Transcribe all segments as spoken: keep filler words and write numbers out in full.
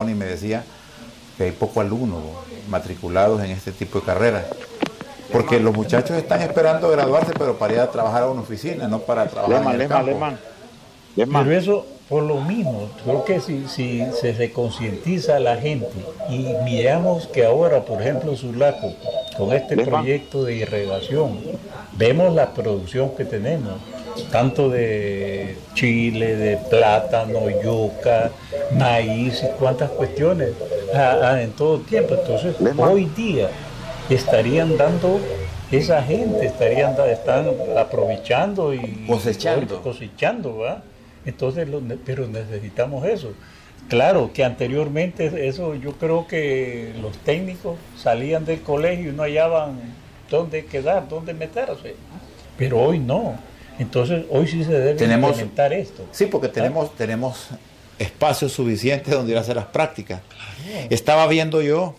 y me decía que hay pocos alumnos matriculados en este tipo de carreras. Porque los muchachos están esperando graduarse, pero para ir a trabajar a una oficina, no para trabajar Lema, en el lema, campo. lema. Lema. Pero eso, por lo mismo, creo que si, si se, se concientiza a la gente y miramos que ahora, por ejemplo, Sulaco, con este Lema. proyecto de irrigación, vemos la producción que tenemos, tanto de chile, de plátano, yuca, maíz y cuantas cuestiones ah, ah, en todo tiempo. Entonces, Lema. hoy día estarían dando, esa gente estarían da- están aprovechando y Cosechando. cosechando, ¿verdad? Entonces, lo ne- pero necesitamos eso. Claro que anteriormente eso yo creo que los técnicos salían del colegio y no hallaban dónde quedar, dónde meterse, pero hoy no. Entonces hoy sí se debe Tenemos- implementar esto. Sí, porque tenemos, tenemos espacios suficientes donde ir a hacer las prácticas. Estaba viendo yo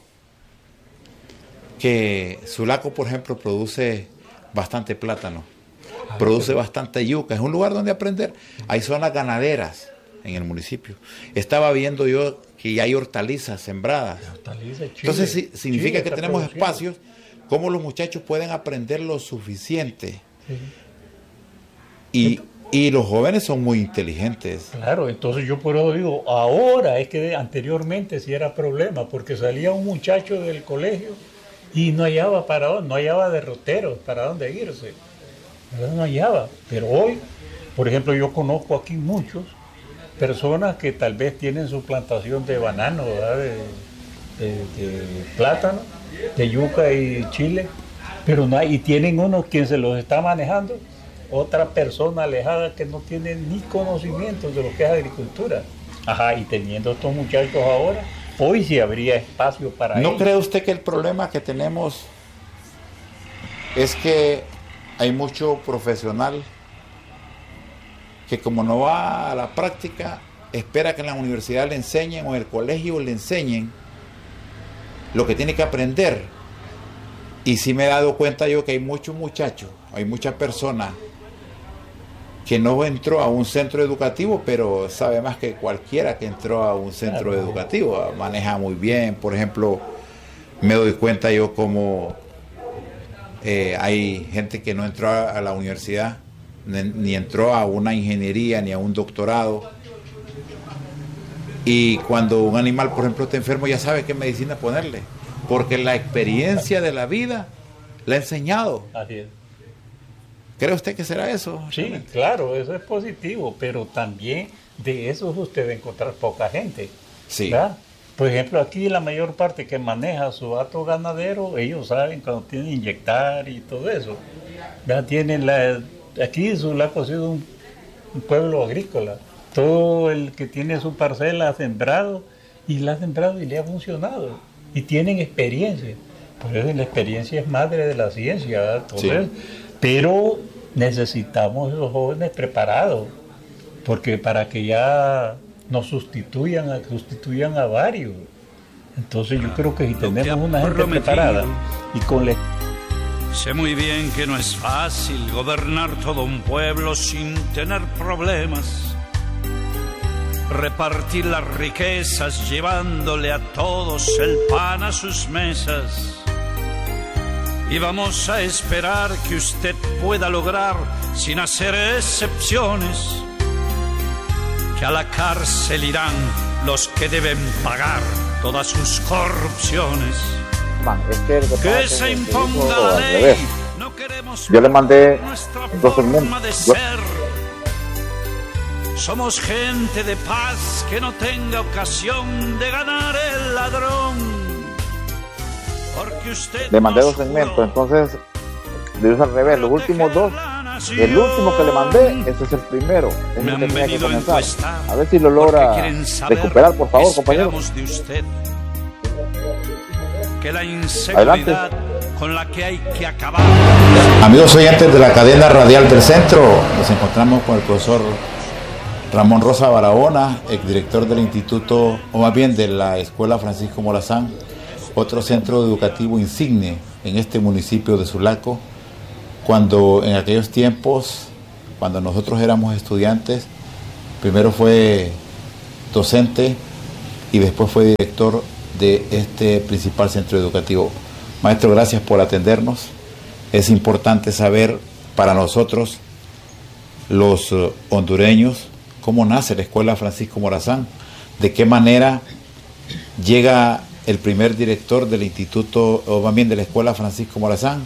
que Sulaco, por ejemplo, produce bastante plátano, produce bastante yuca, es un lugar donde aprender. Hay zonas ganaderas en el municipio. Estaba viendo yo que ya hay hortalizas sembradas. Hortaliza, chile. Entonces sí, significa Chile que está tenemos produciendo. espacios, cómo los muchachos pueden aprender lo suficiente. Sí. Y, y los jóvenes son muy inteligentes. Claro, entonces yo por eso digo, ahora es que anteriormente sí era problema, porque salía un muchacho del colegio y no hallaba para dónde, no hallaba derroteros para dónde irse, ¿verdad? No hallaba. Pero hoy, por ejemplo, yo conozco aquí muchos personas que tal vez tienen su plantación de banano, ¿verdad? De, de, de plátano, de yuca y chile, pero no hay, y tienen uno quien se los está manejando, otra persona alejada que no tiene ni conocimiento de lo que es agricultura. Ajá, y teniendo estos muchachos ahora, hoy sí habría espacio para ¿No ellos. cree usted que el problema que tenemos es que hay mucho profesional que como no va a la práctica, espera que en la universidad le enseñen o en el colegio le enseñen lo que tiene que aprender? Y sí me he dado cuenta yo que hay muchos muchachos, hay muchas personas que no entró a un centro educativo, pero sabe más que cualquiera que entró a un centro Claro. educativo, maneja muy bien. Por ejemplo, me doy cuenta yo como eh, hay gente que no entró a, a la universidad, ni, ni entró a una ingeniería, ni a un doctorado, y cuando un animal, por ejemplo, está enfermo, ya sabe qué medicina ponerle, porque la experiencia de la vida le ha enseñado. Así es. ¿Cree usted que será eso? Sí, claro, eso es positivo, pero también de eso usted va a encontrar poca gente. Sí. ¿Verdad? Por ejemplo, aquí la mayor parte que maneja su hato ganadero, ellos saben cuando tienen que inyectar y todo eso. ¿Verdad? Tienen la, aquí Sulaco ha sido un, un pueblo agrícola. Todo el que tiene su parcela ha sembrado y la ha sembrado y le ha funcionado. Y tienen experiencia. Por eso la experiencia es madre de la ciencia, ¿verdad? Entonces, Sí. Pero necesitamos esos jóvenes preparados, porque para que ya nos sustituyan, a- sustituyan a varios. Entonces yo creo que si tenemos una gente preparada y con la... Sé muy bien que no es fácil gobernar todo un pueblo sin tener problemas. Repartir las riquezas llevándole a todos el pan a sus mesas. Y vamos a esperar que usted pueda lograr, sin hacer excepciones, que a la cárcel irán los que deben pagar todas sus corrupciones. Man, es que, lo que pasa Que es se que imponga hizo la al ley. revés. No queremos Yo le mandé nuestra dos forma enmiendas. de Yo- ser. Somos gente de paz que no tenga ocasión de ganar el ladrón. Porque usted Le mandé nos dos segmentos, juró entonces le hice al revés. Los últimos dos, el último que le mandé, ese es el primero. Es Me el que han tenía que venido a comenzar. encuestar A ver si lo porque logra quieren saber recuperar, por favor, qué compañero. esperamos de usted. Que la inseguridad con la que hay que acabar. Amigos oyentes de la cadena radial del centro, nos encontramos con el profesor Ramón Rosa Barahona, exdirector del instituto, o más bien de la Escuela Francisco Morazán, otro centro educativo insigne en este municipio de Sulaco, cuando en aquellos tiempos, cuando nosotros éramos estudiantes, primero fue docente y después fue director de este principal centro educativo. Maestro, gracias por atendernos. Es importante saber para nosotros, los uh, hondureños, cómo nace la Escuela Francisco Morazán, de qué manera llega el primer director del instituto, o más bien de la Escuela Francisco Morazán,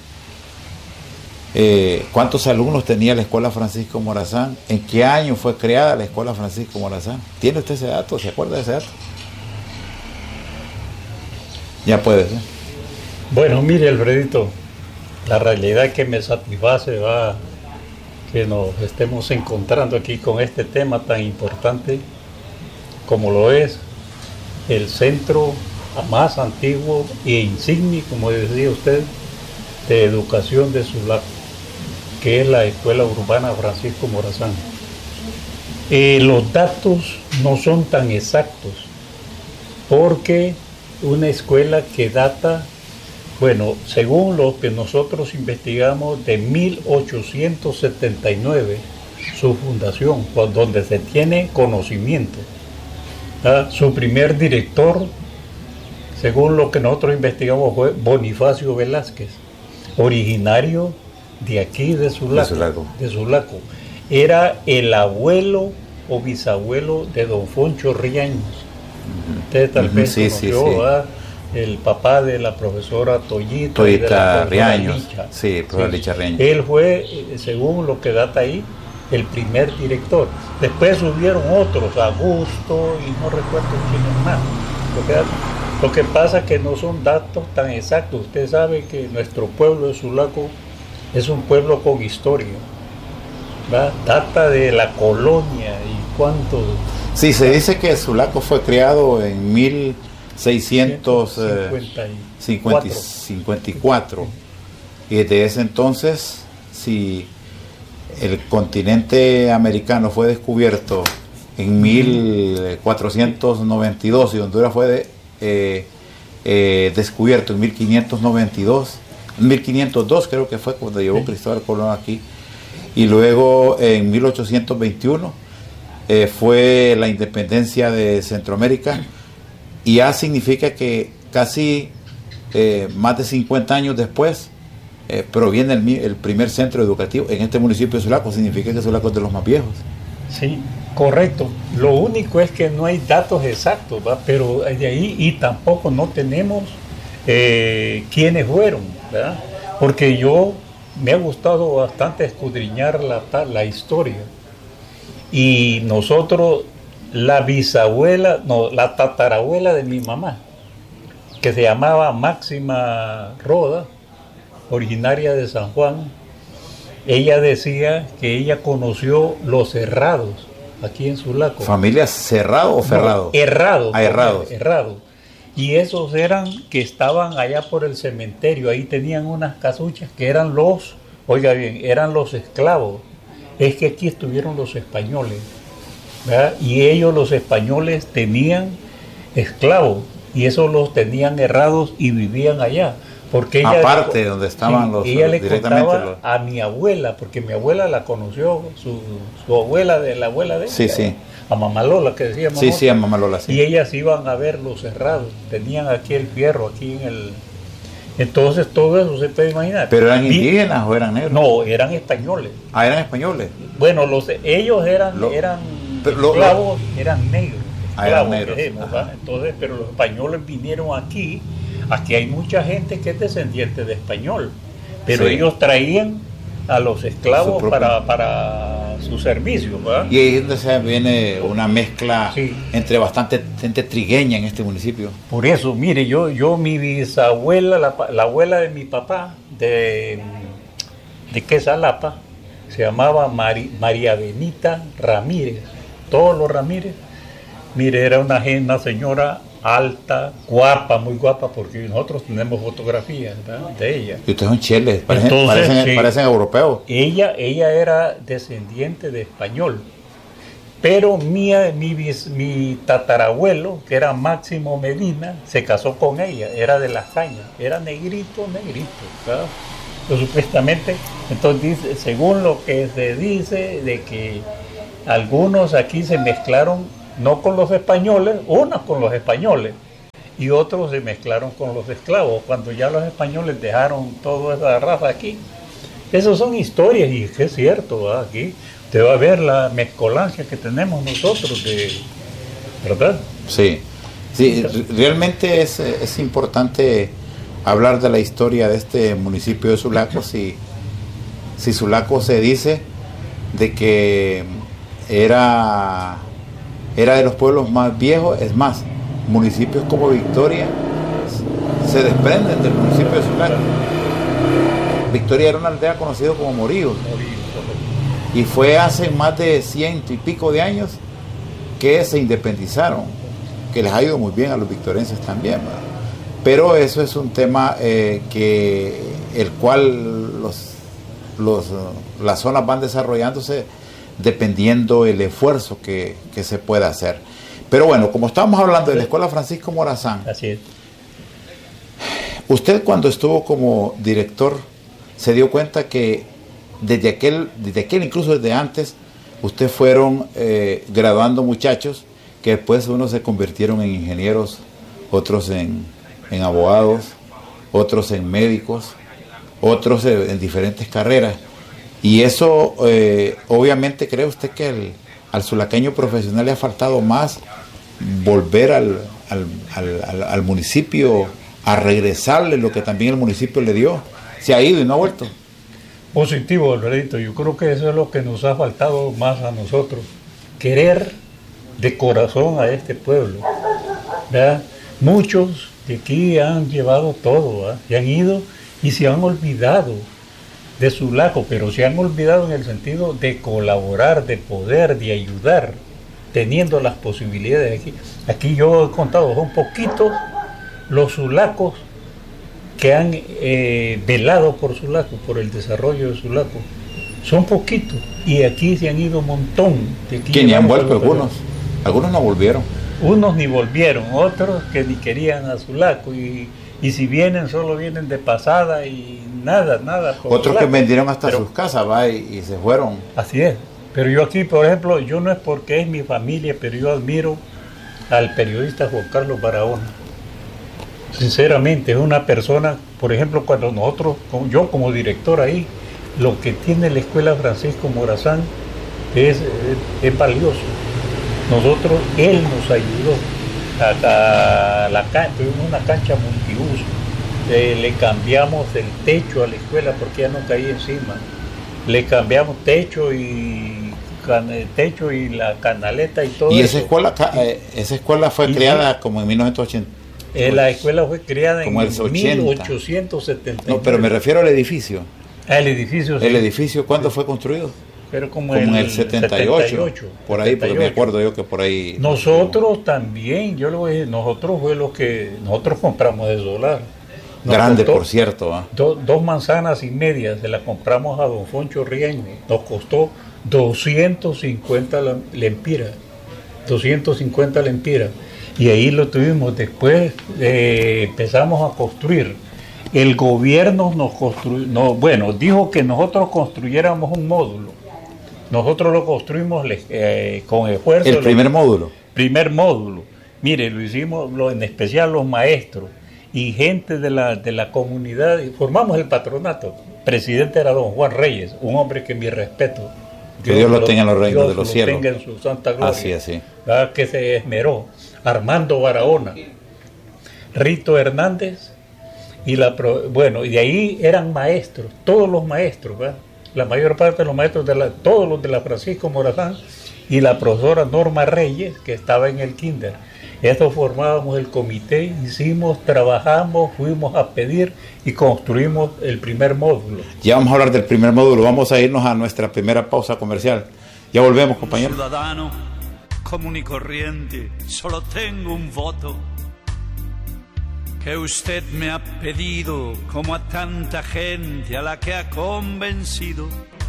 eh, cuántos alumnos tenía la Escuela Francisco Morazán, en qué año fue creada la Escuela Francisco Morazán. ¿Tiene usted ese dato? ¿Se acuerda de ese dato? Ya puede ser. Bueno, mire, Alfredito, la realidad que me satisface va que nos estemos encontrando aquí con este tema tan importante como lo es el centro más antiguo e insigne, como decía usted, de educación de Sulaco, que es la Escuela Urbana Francisco Morazán. Eh, los datos no son tan exactos, porque una escuela que data, bueno, según lo que nosotros investigamos, de mil ochocientos setenta y nueve, su fundación, donde se tiene conocimiento. ¿Ah? Su primer director, según lo que nosotros investigamos, fue Bonifacio Velázquez, originario de aquí, de Sulaco. De Sulaco. De Sulaco. Era el abuelo o bisabuelo de don Foncho Riaños. Usted tal vez sí, conoció, sí, sí. El papá de la profesora Toyita, Toyita Riaños. Licha. Sí, profesora sí. Licha Riaños. Él fue, según lo que data ahí, el primer director. Después subieron otros, Augusto y no recuerdo quiénes más. Lo que, lo que pasa es que no son datos tan exactos. Usted sabe que nuestro pueblo de Sulaco es un pueblo con historia, ¿verdad? Data de la colonia y cuánto. Sí, se dice que Sulaco fue creado en mil seiscientos cincuenta y cuatro y desde ese entonces, si el continente americano fue descubierto en mil cuatrocientos noventa y dos y Honduras fue de, eh, eh, descubierto en mil quinientos noventa y dos, mil quinientos dos creo que fue cuando llegó Cristóbal Colón aquí, y luego en mil ochocientos veintiuno eh, fue la independencia de Centroamérica, y ya significa que casi eh, más de cincuenta años después eh, proviene el, el primer centro educativo en este municipio de Sulaco. Significa que Sulaco es de los más viejos. Sí, correcto. Lo único es que no hay datos exactos, ¿va? Pero de ahí, y tampoco no tenemos eh, quiénes fueron, ¿verdad? Porque yo me ha gustado bastante escudriñar la, la historia, y nosotros, la bisabuela, no, la tatarabuela de mi mamá, que se llamaba Máxima Roda, originaria de San Juan, ella decía que ella conoció los Herrados aquí en Sulaco. ¿Familia Cerrado o Ferrado? No, Herrados. Ah, Herrados. Herrados. Y esos eran que estaban allá por el cementerio, ahí tenían unas casuchas que eran los, oiga bien, eran los esclavos. Es que aquí estuvieron los españoles, ¿verdad? Y ellos, los españoles, tenían esclavos, y esos los tenían herrados y vivían allá. Porque ella, aparte de donde estaban sí, los ella le contaba los... a mi abuela, porque mi abuela la conoció, su, su abuela de la abuela de ella, sí, sí. a Mamá Lola, que decía Mamá. Sí, sí, a Mamá Lola, sí. Y ellas iban a ver los herrados, tenían aquí el fierro, aquí en el... Entonces todo eso se puede imaginar. ¿Pero eran indígenas o eran negros? No, eran españoles. Ah, eran españoles. Bueno, los ellos eran, lo, eran lo, esclavos, lo, eran negros. Ah, eran negros. Dijimos, entonces, pero los españoles vinieron aquí. Aquí hay mucha gente que es descendiente de español, pero sí. Ellos traían a los esclavos su para, para su servicio, ¿verdad? Y ahí es donde se viene una mezcla sí. entre bastante gente trigueña en este municipio. Por eso, mire, yo, yo mi bisabuela, la, la abuela de mi papá, de, de Quesalapa, se llamaba Mari, María Benita Ramírez, todos los Ramírez. Mire, era una, una señora alta, guapa, muy guapa, porque nosotros tenemos fotografías, ¿verdad?, de ella. Y ustedes son cheles, parecen, Entonces, parecen, sí, parecen europeos. Ella, ella era descendiente de español, pero mía, mi, mi tatarabuelo, que era Máximo Medina, se casó con ella, era de Las Cañas, era negrito, negrito, ¿verdad? Pues, supuestamente, entonces, según lo que se dice, de que algunos aquí se mezclaron no con los españoles, unas con los españoles, y otros se mezclaron con los esclavos, cuando ya los españoles dejaron toda esa raza aquí. Esas son historias, y es cierto, ¿verdad? Aquí usted va a ver la mezcolancia que tenemos nosotros, de, ¿verdad? Sí, sí, realmente es, es importante hablar de la historia de este municipio de Sulaco. Si, si Sulaco se dice de que era, era de los pueblos más viejos, es más, municipios como Victoria se desprenden del municipio de Sulaco. Victoria era una aldea conocida como Moríos, y fue hace más de ciento y pico de años que se independizaron, que les ha ido muy bien a los victorenses también, ¿verdad? Pero eso es un tema eh, que el cual los, los, las zonas van desarrollándose dependiendo el esfuerzo que, que se pueda hacer. Pero bueno, como estamos hablando de la Escuela Francisco Morazán, así es. Usted, cuando estuvo como director, se dio cuenta que desde aquel, desde aquel incluso desde antes, usted fueron eh, graduando muchachos que después unos se convirtieron en ingenieros, otros en, en abogados, otros en médicos, otros en, en diferentes carreras. Y eso, eh, obviamente, ¿cree usted que el, al sulaqueño profesional le ha faltado más volver al, al, al, al, al municipio a regresarle lo que también el municipio le dio? Se ha ido y no ha vuelto. Positivo, Alfredito. Yo creo que eso es lo que nos ha faltado más a nosotros. Querer de corazón a este pueblo, ¿verdad? Muchos de aquí han llevado todo, ¿verdad? Y han ido y se han olvidado de Sulaco, pero se han olvidado en el sentido de colaborar, de poder, de ayudar, teniendo las posibilidades aquí. Aquí yo he contado, son poquitos los sulacos que han eh, velado por Sulaco, por el desarrollo de Sulaco. Son poquitos, y aquí se han ido un montón. Que ni han vuelto algunos, algunos no volvieron. Unos ni volvieron, otros que ni querían a Sulaco, y, y si vienen, solo vienen de pasada y nada, nada. Otros Sulaco, que vendieron hasta pero, sus casas, va, y, y se fueron. Así es, pero yo aquí, por ejemplo, yo no es porque es mi familia, pero yo admiro al periodista Juan Carlos Barahona. Sinceramente, es una persona, por ejemplo, cuando nosotros, yo como director ahí, lo que tiene la Escuela Francisco Morazán es, es, es valioso. Nosotros, él nos ayudó a, a la cancha, tuvimos una cancha multiuso, eh, le cambiamos el techo a la escuela porque ya no caía encima, le cambiamos techo y can, techo y la canaleta y todo. Y eso. esa escuela, eh, esa escuela fue y creada sí, como en mil novecientos ochenta. Eh, la escuela fue creada como en el mil ochocientos setenta y nueve. No, pero me refiero al edificio. Ah, el edificio. ¿El sí. edificio cuándo sí. fue construido? Pero como, como en el setenta y ocho, setenta y ocho, por ahí, porque me acuerdo yo que por ahí. Nosotros no también, yo lo voy a decir, nosotros fue lo que nosotros compramos de solar. Nos Grande, costó, por cierto. ¿eh? Do, dos manzanas y media se las compramos a don Foncho Riaño. Nos costó doscientos cincuenta lempiras. doscientos cincuenta lempiras. Y ahí lo tuvimos. Después eh, empezamos a construir. El gobierno nos construyó, no, bueno, dijo que nosotros construyéramos un módulo. Nosotros lo construimos eh, con esfuerzo. ¿El primer lo, módulo? Primer módulo. Mire, lo hicimos lo, en especial los maestros y gente de la, de la comunidad. Formamos el patronato. Presidente era don Juan Reyes, un hombre que mi respeto. Que Dios, Dios lo tenga en los reinos de los cielos. Dios lo tenga en su santa gloria. Así, así. ¿Verdad? Que se esmeró. Armando Barahona, Rito Hernández, y la bueno, y de ahí eran maestros, todos los maestros, ¿verdad? La mayor parte de los maestros, de la, todos los de la Francisco Morazán, y la profesora Norma Reyes, que estaba en el kinder. Esto formábamos el comité, hicimos, trabajamos, fuimos a pedir y construimos el primer módulo. Ya vamos a hablar del primer módulo, vamos a irnos a nuestra primera pausa comercial. Ya volvemos, compañeros. Ciudadano común y corriente, solo tengo un voto que usted me ha pedido, como a tanta gente a la que ha convencido,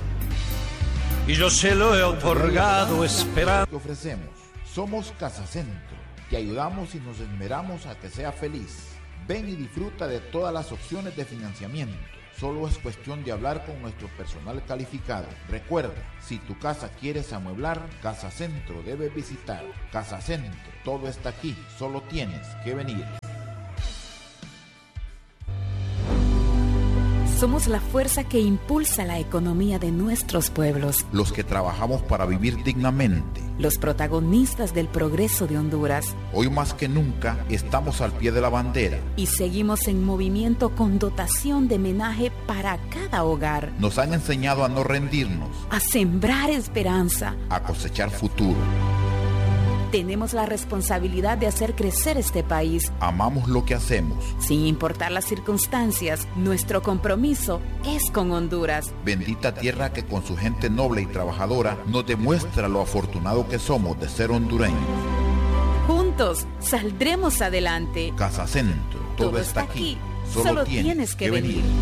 y yo se lo he otorgado esperando. Te ofrecemos, somos Casa Centro, te ayudamos y nos esmeramos a que sea feliz. Ven y disfruta de todas las opciones de financiamiento. Solo es cuestión de hablar con nuestro personal calificado. Recuerda, si tu casa quieres amueblar, Casa Centro debes visitar. Casa Centro, todo está aquí, solo tienes que venir. Somos la fuerza que impulsa la economía de nuestros pueblos. Los que trabajamos para vivir dignamente. Los protagonistas del progreso de Honduras. Hoy más que nunca estamos al pie de la bandera. Y seguimos en movimiento con dotación de menaje para cada hogar. Nos han enseñado a no rendirnos. A sembrar esperanza. A cosechar futuro. Tenemos la responsabilidad de hacer crecer este país. Amamos lo que hacemos. Sin importar las circunstancias, nuestro compromiso es con Honduras. Bendita tierra que con su gente noble y trabajadora nos demuestra lo afortunado que somos de ser hondureños. Juntos saldremos adelante. Casa Centro, todo, todo está aquí. Solo, Solo tienes, tienes que venir. venir.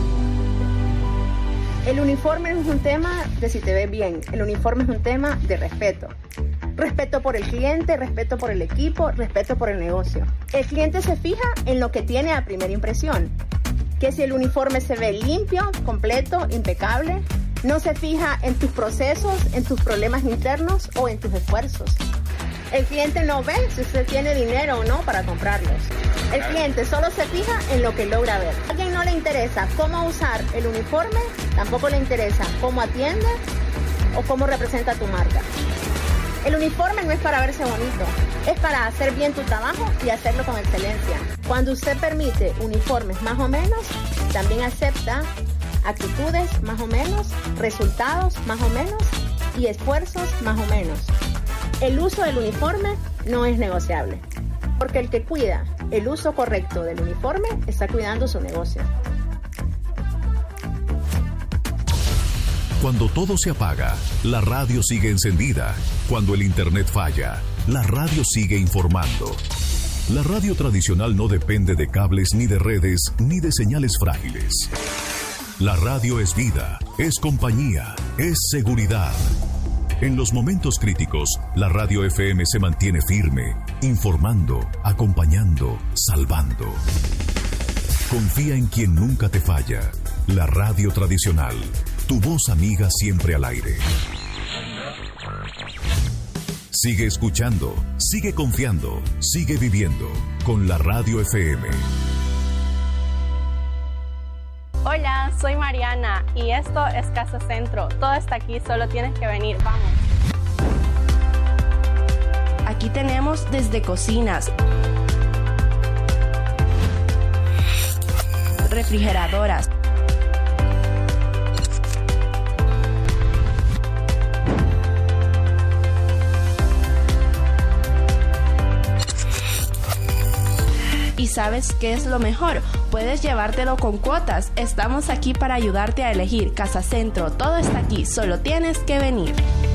El uniforme no es un tema de si te ves bien. El uniforme es un tema de respeto. Respeto por el cliente, respeto por el equipo, respeto por el negocio. El cliente se fija en lo que tiene a primera impresión. Que si el uniforme se ve limpio, completo, impecable. No se fija en tus procesos, en tus problemas internos o en tus esfuerzos. El cliente no ve si usted tiene dinero o no para comprarlos. El cliente solo se fija en lo que logra ver. A alguien no le interesa cómo usar el uniforme, tampoco le interesa cómo atiende o cómo representa tu marca. El uniforme no es para verse bonito, es para hacer bien tu trabajo y hacerlo con excelencia. Cuando usted permite uniformes más o menos, también acepta actitudes más o menos, resultados más o menos y esfuerzos más o menos. El uso del uniforme no es negociable, porque el que cuida el uso correcto del uniforme está cuidando su negocio. Cuando todo se apaga, la radio sigue encendida. Cuando el internet falla, la radio sigue informando. La radio tradicional no depende de cables ni de redes ni de señales frágiles. La radio es vida, es compañía, es seguridad. En los momentos críticos, la radio F M se mantiene firme, informando, acompañando, salvando. Confía en quien nunca te falla. La radio tradicional. Tu voz amiga siempre al aire. Sigue escuchando, sigue confiando, sigue viviendo con la radio F M. Hola, soy Mariana y esto es Casa Centro. Todo está aquí, solo tienes que venir. Vamos. Aquí tenemos desde cocinas, refrigeradoras, ¿y sabes qué es lo mejor? Puedes llevártelo con cuotas. Estamos aquí para ayudarte a elegir. Casa Centro, todo está aquí, solo tienes que venir.